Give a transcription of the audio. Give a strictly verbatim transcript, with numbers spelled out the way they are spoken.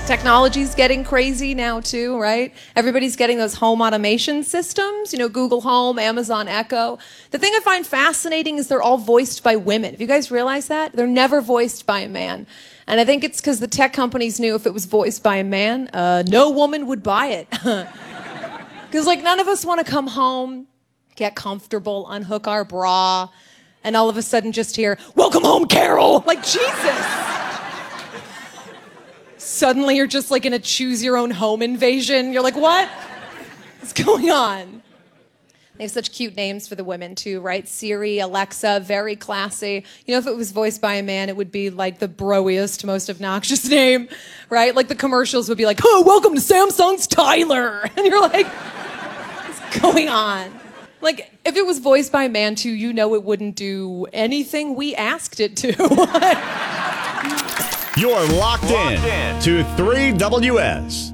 Technology's getting crazy now too, right? Everybody's getting those home automation systems, you know, Google Home, Amazon Echo. The thing I find fascinating is they're all voiced by women. Have you guys realized that? They're never voiced by a man. And I think it's because the tech companies knew if it was voiced by a man, uh, no woman would buy it. Because, like, none of us want to come home, get comfortable, unhook our bra, and all of a sudden just hear, "Welcome home, Carol!" Like, Jesus! Suddenly you're just like in a choose your own home invasion. You're like, what? What's going on? They have such cute names for the women too, right? Siri, Alexa, very classy. You know, if it was voiced by a man, it would be like the broiest, most obnoxious name, right? Like the commercials would be like, "Oh, welcome to Samsung's Tyler." And you're like, what's going on? Like, if it was voiced by a man too, you know it wouldn't do anything we asked it to. You're locked, locked in, in to three W S.